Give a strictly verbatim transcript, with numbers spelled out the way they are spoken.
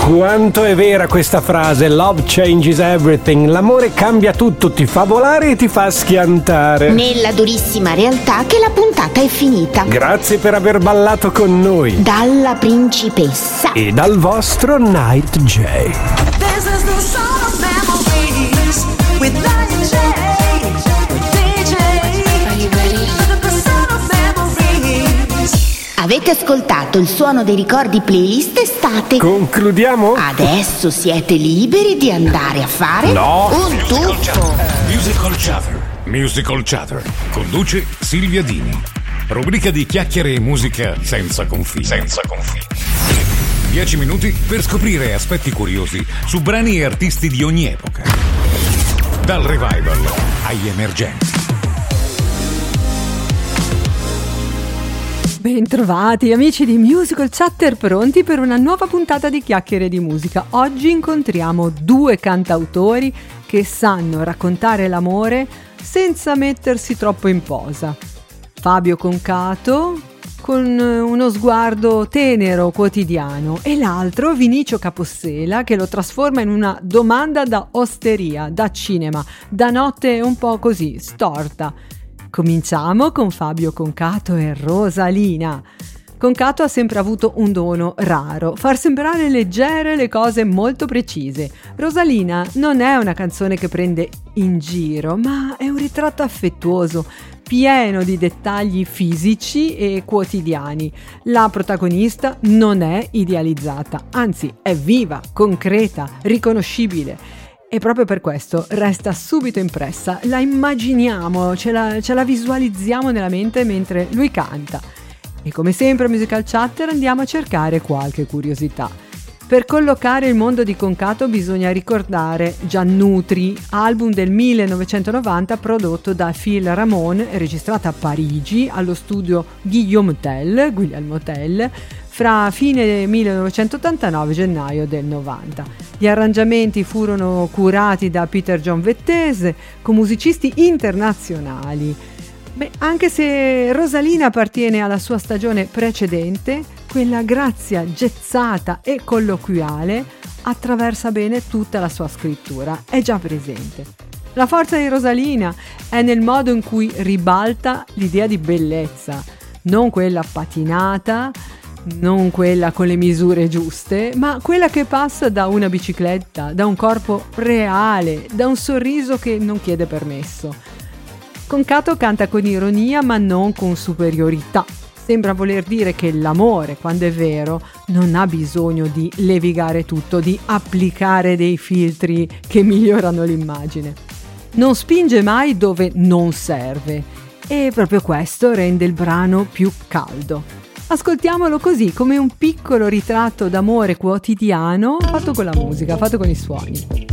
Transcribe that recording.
Quanto è vera questa frase, love changes everything, l'amore cambia tutto, ti fa volare e ti fa schiantare. Nella durissima realtà che la puntata è finita. Grazie per aver ballato con noi. Dalla principessa e dal vostro Night J. Avete ascoltato il suono dei ricordi playlist estate. Concludiamo? Adesso siete liberi di andare a fare no. un tuffo. Musical Chatter. Musical Chatter. Conduce Silvia Dini. Rubrica di chiacchiere e musica senza confini. Senza confini. Dieci minuti per scoprire aspetti curiosi su brani e artisti di ogni epoca. Dal revival agli emergenti. Bentrovati amici di Musical Chatter, pronti per una nuova puntata di chiacchiere di musica. Oggi incontriamo due cantautori che sanno raccontare l'amore senza mettersi troppo in posa. Fabio Concato con uno sguardo tenero quotidiano e l'altro Vinicio Capossela che lo trasforma in una domanda da osteria, da cinema, da notte un po' così storta. Cominciamo con Fabio Concato e Rosalina. Concato ha sempre avuto un dono raro, far sembrare leggere le cose molto precise. Rosalina non è una canzone che prende in giro, ma è un ritratto affettuoso, pieno di dettagli fisici e quotidiani. La protagonista non è idealizzata, anzi è viva, concreta, riconoscibile. E proprio per questo resta subito impressa, la immaginiamo, ce la, ce la visualizziamo nella mente mentre lui canta. E come sempre a Musical Chatter andiamo a cercare qualche curiosità. Per collocare il mondo di Concato bisogna ricordare Giannutri, album del millenovecentonovanta prodotto da Phil Ramone, registrata a Parigi allo studio Guillaume Tell, Guglielmo Tell, fra fine millenovecentottantanove e gennaio del novanta. Gli arrangiamenti furono curati da Peter John Vettese con musicisti internazionali. Beh, anche se Rosalina appartiene alla sua stagione precedente, quella grazia jazzata e colloquiale attraversa bene tutta la sua scrittura, è già presente. La forza di Rosalina è nel modo in cui ribalta l'idea di bellezza, non quella patinata, non quella con le misure giuste, ma quella che passa da una bicicletta, da un corpo reale, da un sorriso che non chiede permesso. Concato canta con ironia ma non con superiorità. Sembra voler dire che l'amore, quando è vero, non ha bisogno di levigare tutto, di applicare dei filtri che migliorano l'immagine. Non spinge mai dove non serve e proprio questo rende il brano più caldo. Ascoltiamolo così, come un piccolo ritratto d'amore quotidiano fatto con la musica, fatto con i suoni.